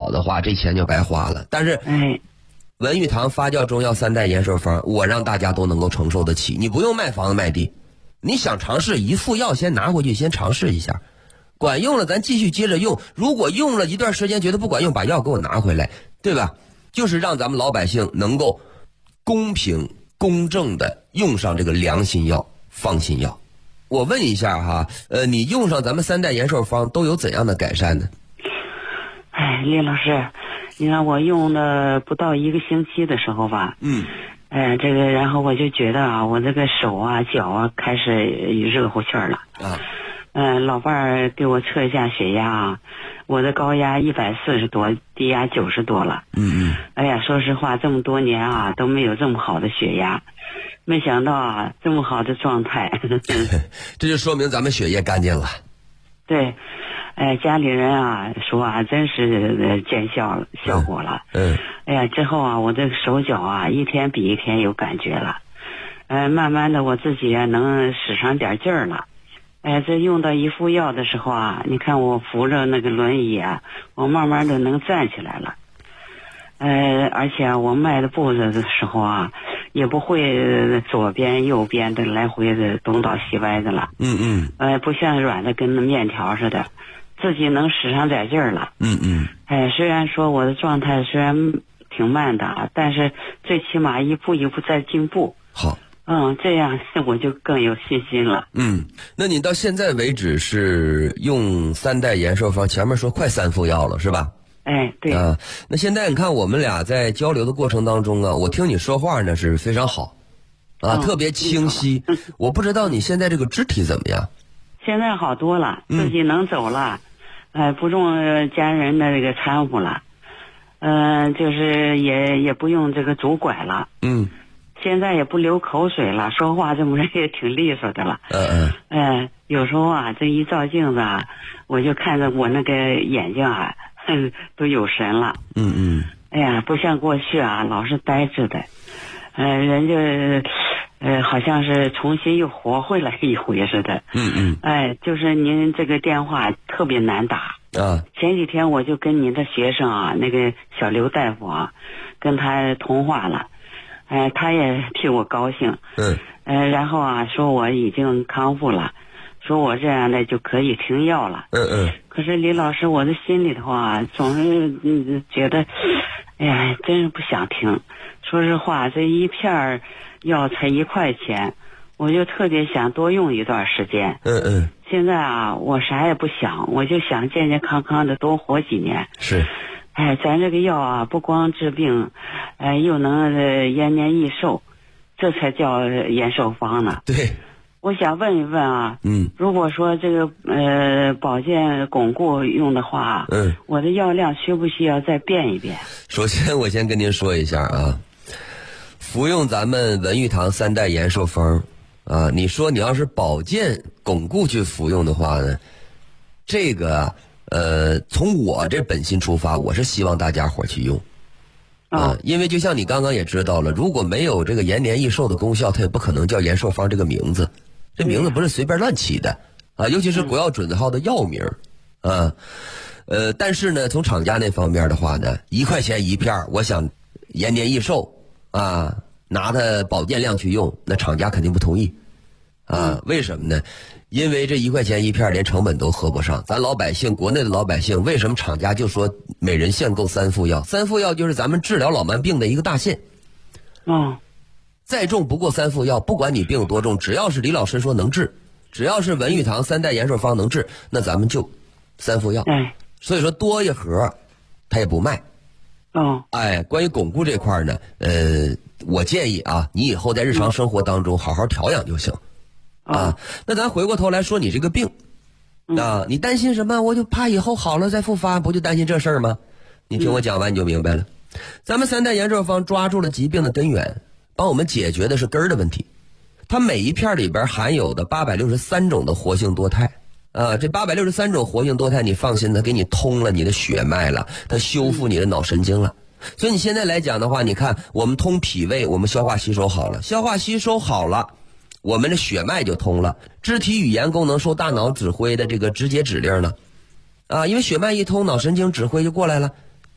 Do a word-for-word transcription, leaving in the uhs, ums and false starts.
好的话，这钱就白花了。但是， 哎， 文玉堂发酵中药三代延寿方，我让大家都能够承受得起。你不用卖房子卖地，你想尝试一副药先拿回去先尝试一下，管用了咱继续接着用。如果用了一段时间觉得不管用，把药给我拿回来，对吧？就是让咱们老百姓能够公平公正的用上这个良心药、放心药。我问一下哈，呃，你用上咱们三代延寿方都有怎样的改善呢？ 哎，李老师，你看我用的不到一个星期的时候吧， 嗯， 哎，这个然后我就觉得啊，我这个手啊、脚啊开始热乎气儿了。 啊， 嗯、呃，老伴儿给我测一下血压啊，我的高压一百四十多，低压九十多了。 嗯嗯。 哎呀，说实话，这么多年啊都没有这么好的血压，没想到啊这么好的状态。 这就说明咱们血液干净了。 对，哎，家里人啊说啊，真是见效了，效果了。 嗯。 哎呀，之后啊，我这个手脚啊，一天比一天有感觉了。呃，慢慢的我自己啊能使上点劲儿了。哎，这用到一副药的时候啊，你看我扶着那个轮椅啊，我慢慢的能站起来了。呃，而且我迈的步子的时候啊，也不会左边右边的来回的东倒西歪的了。 嗯嗯。 呃，不像软的跟那面条似的，自己能使上点劲儿了。 嗯嗯。 哎，虽然说我的状态虽然挺慢的啊，但是最起码一步一步在进步。 好。 嗯，这样我就更有信心了。 嗯，那你到现在为止是用三代延寿方，前面说快三副药了是吧？ 哎，对啊。那现在你看我们俩在交流的过程当中啊，我听你说话呢是非常好啊， 嗯、 特别清晰。我不知道你现在这个肢体怎么样？ 现在好多了，自己能走了，嗯、呃，不用家人的这个搀扶了，嗯、呃，就是也也不用这个拄拐了。 嗯。 现在也不流口水了，说话这么人也挺利索的了。 嗯嗯。 呃，有时候啊，这一照镜子啊，我就看着我那个眼睛啊，哼，都有神了。 嗯嗯。 哎呀，不像过去啊，老是呆着的，呃，人就，呃，好像是重新又活回来一回似的。 嗯嗯。 哎，就是您这个电话特别难打。 啊。 前几天我就跟您的学生啊，那个小刘大夫啊，跟他通话了。哎，他也替我高兴。 嗯。 呃，然后啊，说我已经康复了，说我这样的就可以停药了。 嗯嗯。 可是李老师，我的心里头啊，总是嗯觉得，哎呀，真是不想停。说实话，这一片药才一块钱，我就特别想多用一段时间。 嗯嗯。 现在啊，我啥也不想，我就想健健康康的多活几年。 是。 哎，咱这个药啊，不光治病，哎，又能呃延年益寿，这才叫延寿方呢。 对。 我想问一问啊， 嗯， 如果说这个呃保健巩固用的话， 嗯， 我的药量需不需要再变一变？ 首先，我先跟您说一下啊，服用咱们文玉堂三代延寿方啊，你说你要是保健巩固去服用的话呢，这个。呃，从我这本心出发，我是希望大家伙去用，啊、呃，因为就像你刚刚也知道了，如果没有这个延年益寿的功效，它也不可能叫延寿方这个名字，这名字不是随便乱起的啊，尤其是国药准字号的药名啊，呃，但是呢，从厂家那方面的话呢，一块钱一片，我想延年益寿啊，拿它保健量去用，那厂家肯定不同意啊，为什么呢？因为这一块钱一片连成本都合不上，咱老百姓，国内的老百姓，为什么厂家就说每人限购三副药？三副药就是咱们治疗老慢病的一个大限。 嗯， 再重不过三副药，不管你病有多重，只要是李老师说能治，只要是文玉堂三代延寿方能治，那咱们就三副药。 哎， 所以说多一盒，他也不卖。 哦， 哎，关于巩固这块呢，呃，我建议啊，你以后在日常生活当中好好调养就行。啊，那咱回过头来说你这个病，啊，你担心什么？我就怕以后好了再复发，不就担心这事儿吗？你听我讲完你就明白了。咱们三代延寿方抓住了疾病的根源，帮我们解决的是根儿的问题。它每一片里边含有的八百六十三种的活性多肽，啊，这八百六十三种活性多肽，你放心，它给你通了你的血脉了，它修复你的脑神经了。所以你现在来讲的话，你看我们通脾胃，我们消化吸收好了，消化吸收好了。我们的血脉就通了，肢体语言功能受大脑指挥的这个直接指令了，啊，因为血脉一通，脑神经指挥就过来了，